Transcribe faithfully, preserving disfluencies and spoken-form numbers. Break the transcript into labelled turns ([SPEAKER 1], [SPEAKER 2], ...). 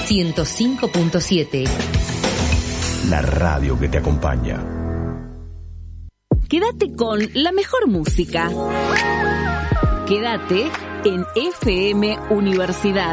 [SPEAKER 1] ciento cinco punto siete.
[SPEAKER 2] La radio que te acompaña.
[SPEAKER 3] Quédate con la mejor música. Quédate en F M Universidad.